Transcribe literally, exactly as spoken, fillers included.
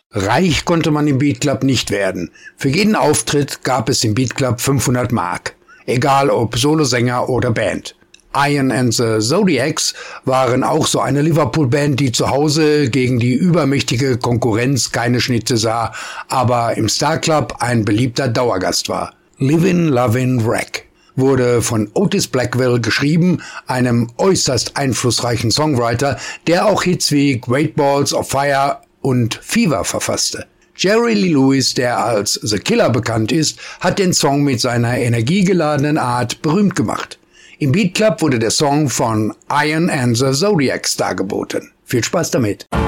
Reich konnte man im Beat Club nicht werden. Für jeden Auftritt gab es im Beat Club fünfhundert Mark. Egal ob Solosänger oder Band. Iron and the Zodiacs waren auch so eine Liverpool-Band, die zu Hause gegen die übermächtige Konkurrenz keine Schnitte sah, aber im Star Club ein beliebter Dauergast war. Livin' Lovin' Wreck wurde von Otis Blackwell geschrieben, einem äußerst einflussreichen Songwriter, der auch Hits wie Great Balls of Fire und Fever verfasste. Jerry Lee Lewis, der als The Killer bekannt ist, hat den Song mit seiner energiegeladenen Art berühmt gemacht. Im Beat Club wurde der Song von Iron and the Zodiacs dargeboten. Viel Spaß damit!